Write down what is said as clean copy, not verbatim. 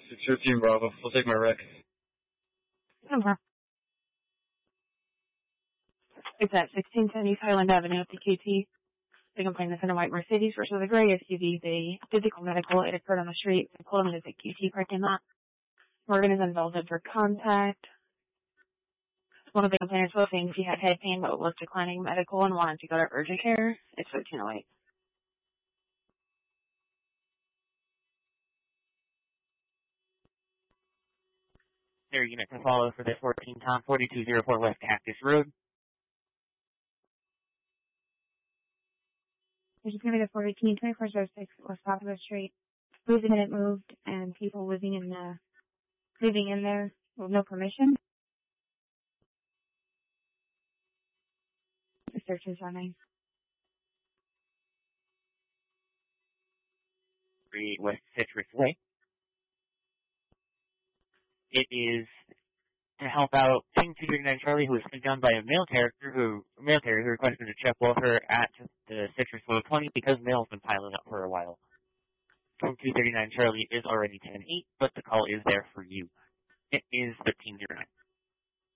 613 Bravo. We'll take my wreck. Over. It's at 1670 Highland Avenue at the QT. They complained this in a white Mercedes versus a gray SUV. They physical medical. It occurred on the street. They pulled him into the QT parking lot. Morgan is involved in for contact. One of the complainants was saying she had head pain but was declining medical and wanted to go to urgent care. It's 1308. Their unit to follow for the 14 Tom 4204 West Cactus Road. There's going to be the 14, 2406 was top of the street. Losing it moved and people living in there with no permission. The search is running. 3 West Citrus Way. It is to help out King 239 Charlie, who was pinned down by a mail carrier who requested a check welfare at the Citrus Way 20 because mail's been piling up for a while. King 239 Charlie is already 10-8, but the call is there for you. It is 1509.